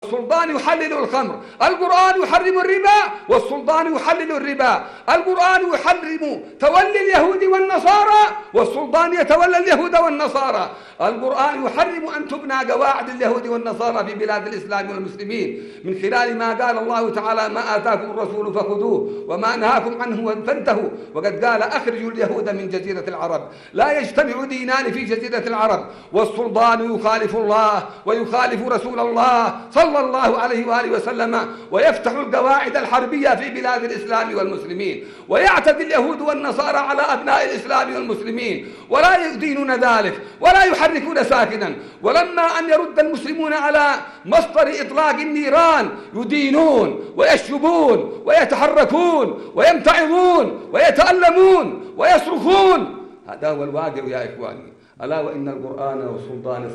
والسلطان يحلل الخمر. القرآن يحرم الربا والسلطان يحلل الربا. القرآن يحرم تولي اليهود والنصارى والسلطان يتولى اليهود والنصارى. القرآن يحرم أن تبنى قواعد اليهود والنصارى في بلاد الإسلام والمسلمين من خلال ما قال الله تعالى: ما آتاكم الرسول فخذوه وما نهاكم عنه فانتهوا. وقد قال: أخرجوا اليهود من جزيرة العرب. لا يجتمع دينان في جزيرة العرب. والسلطان يخالف الله ويخالف رسول الله صلى الله عليه وآله وسلم ويفتح القواعد الحربية في بلاد الإسلام والمسلمين، ويعتدي اليهود والنصارى على أبناء الإسلام والمسلمين ولا يدينون ذلك ولا يحركون ساكنا. ولما أن يرد المسلمون على مصدر إطلاق النيران يدينون ويشربون ويتحركون ويمتعظون ويتألمون ويصرخون. هذا هو الواقع يا إخواني. ألا وإن القرآن والسلطان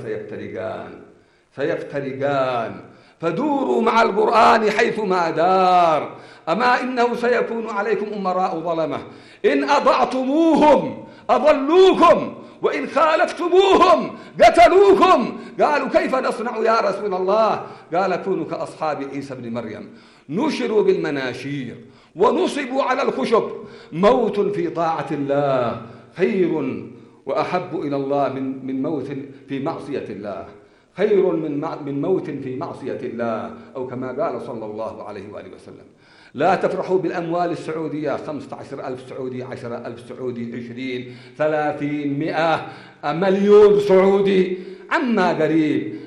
سيفترقان فدوروا مع القرآن حيثما دار. أما إنه سيكون عليكم أمراء ظلمة إن أطعتموهم أضلوكم وإن خالفتموهم قتلوكم. قالوا: كيف نصنع يا رسول الله؟ قال: كونوا كأصحاب عيسى بن مريم، نشروا بالمناشير ونصبوا على الخشب. موت في طاعة الله خير وأحب إلى الله من موت في معصية الله، خير من موت في معصية الله، أو كما قال صلى الله عليه وآله وسلم. لا تفرحوا بالأموال السعودية: 15,000 سعودي، 10,000 سعودي، 20، 30، 100 مليون سعودي. عما قريب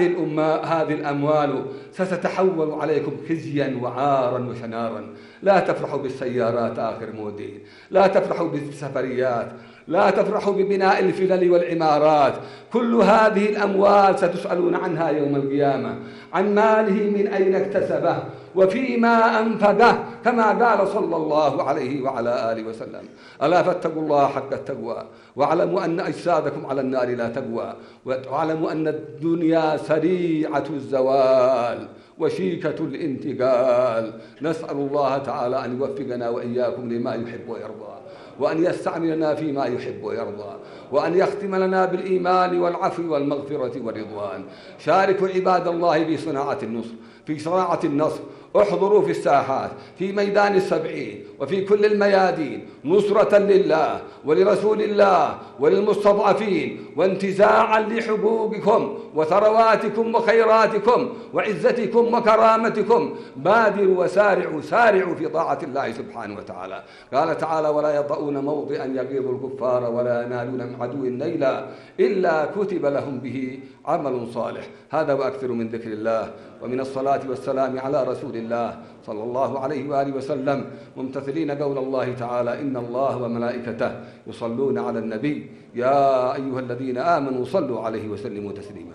هذه الأموال ستتحول عليكم خزيا وعارا وشنارا. لا تفرحوا بالسيارات آخر موديل، لا تفرحوا بالسفريات، لا تفرحوا ببناء الفلل والعمارات. كل هذه الأموال ستسألون عنها يوم القيامة، عن ماله من أين اكتسبه وفيما أنفقه، كما قال صلى الله عليه وعلى آله وسلم. ألا فاتقوا الله حق التقوى واعلموا أن أجسادكم على النار لا تقوى، واعلموا أن الدنيا سريعة الزوال وشيكة الانتقال. نسأل الله تعالى أن يوفقنا وإياكم لما يحب ويرضى، وأن يستعملنا فيما يحب ويرضى، وأن يختم لنا بالإيمان والعفو والمغفرة والرضوان. شاركوا عباد الله في صناعة النصر. احضروا في الساحات، في ميدان السبعين، وفي كل الميادين، نصرة لله ولرسول الله وللمستضعفين، وانتزاعا لحقوقكم وثرواتكم وخيراتكم وعزتكم وكرامتكم. بادروا وسارعوا، سارعوا في طاعة الله سبحانه وتعالى. قال تعالى: ولا يطؤون موطئا يغيظ الكفار ولا ينالون من عدو نيلا إلا كتب لهم به عمل صالح. هذا وأكثر من ذكر الله ومن الصلاة والسلام على رسول الله صلى الله عليه وآله وسلم، ممتثلين قول الله تعالى: إن الله وملائكته يصلون على النبي يا أيها الذين آمنوا صلوا عليه وسلموا تسليما.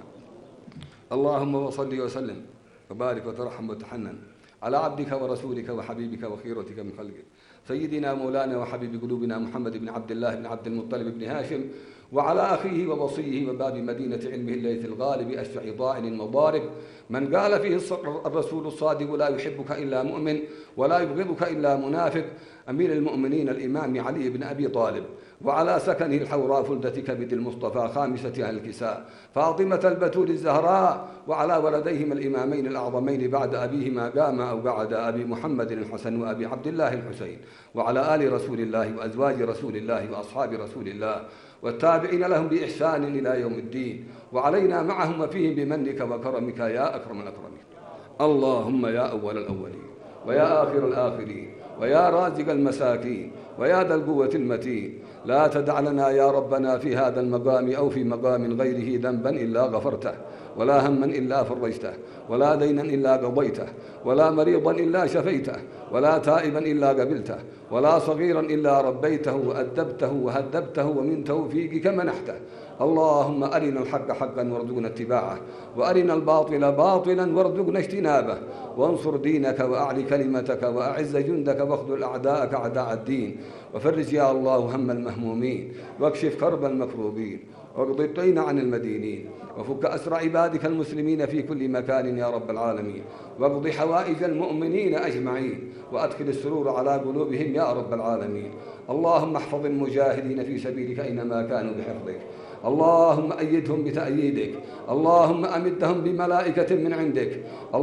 اللهم وصل وسلم وبارك وترحم وتحنن على عبدك ورسولك وحبيبك وخيرتك من خلقك سيدنا مولانا وحبيب قلوبنا محمد بن عبد الله بن عبد المطلب بن هاشم، وعلى أخيه ووصيه وباب مدينة علمه الليث الغالب أشجع ضاعن المضارب، من قال فيه الرسول الصادق: لا يحبك إلا مؤمن ولا يبغضك إلا منافق. أمير المؤمنين الإمام علي بن أبي طالب، وعلى سكنه الحوراء فلدة كبد المصطفى خامسة أهل الكساء فاطمة البتول الزهراء، وعلى ولديهما الإمامين الأعظمين بعد أبيهما قام أو بعد أبي محمد الحسن وأبي عبد الله الحسين، وعلى آل رسول الله وأزواج رسول الله وأصحاب رسول الله والتابعين لهم بإحسان إلى يوم الدين، وعلينا معهم وفيهم بمنك وكرمك يا أكرم الأكرمين. اللهم يا أول الأولين ويا آخر الآخرين ويا رازق المساكين ويا ذا القوة المتين، لا تدع لنا يا ربنا في هذا المقام أو في مقام غيره ذنبا إلا غفرته، ولا هما إلا فرجته، ولا دينا إلا قضيته، ولا مريضا إلا شفيته، ولا تائبا إلا قبلته، ولا صغيرا إلا ربيته وأدبته وهذبته ومن توفيقك منحته. اللهم أرنا الحق حقا وارزقنا اتباعه، وأرنا الباطل باطلا وارزقنا اجتنابه، وانصر دينك وأعلي كلمتك وأعز جندك واخذل أعداءك أعداء الدين، وفرج يا الله هم المهمومين، واكشف كرب المكروبين، واقض الدين عن المدينين، وفك أسر عبادك المسلمين في كل مكان يا رب العالمين، واقض حوائج المؤمنين أجمعين، وأدخل السرور على قلوبهم يا رب العالمين. اللهم احفظ المجاهدين في سبيلك أينما كانوا بحفظك، اللهم أيدهم بتأييدك، اللهم أمدهم بملائكة من عندك.